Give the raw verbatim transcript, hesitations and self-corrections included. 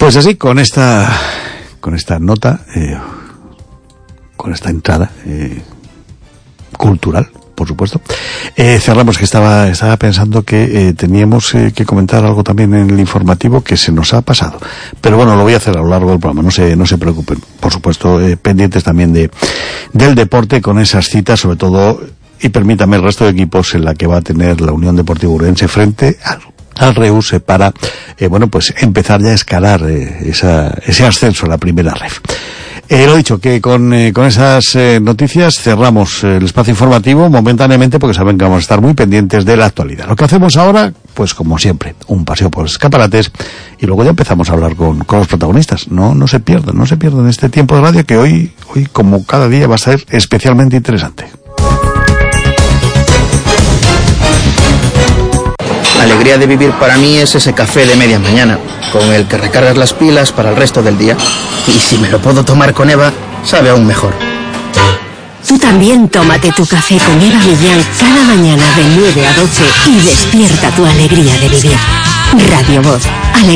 Pues así, con esta con esta nota, eh, con esta entrada eh, cultural, por supuesto, eh, cerramos, que estaba estaba pensando que eh, teníamos eh, que comentar algo también en el informativo que se nos ha pasado, pero bueno, lo voy a hacer a lo largo del programa, no se no se preocupen, por supuesto, eh, pendientes también de del deporte con esas citas, sobre todo, y permítame, el resto de equipos en la que va a tener la Unión Deportiva Ourense frente al al Reus para, eh, bueno, pues empezar ya a escalar eh, esa, ese ascenso a la primera ref. Eh, lo dicho, que con, eh, con esas eh, noticias cerramos eh, el espacio informativo momentáneamente, porque saben que vamos a estar muy pendientes de la actualidad. Lo que hacemos ahora, pues como siempre, un paseo por los escaparates y luego ya empezamos a hablar con, con los protagonistas. No, no se pierdan, no se pierdan este tiempo de radio que hoy, hoy como cada día va a ser especialmente interesante. La alegría de vivir para mí es ese café de media mañana, con el que recargas las pilas para el resto del día. Y si me lo puedo tomar con Eva, sabe aún mejor. Tú también tómate tu café con Eva Millán cada mañana de nueve a doce y despierta tu alegría de vivir. Radio Voz.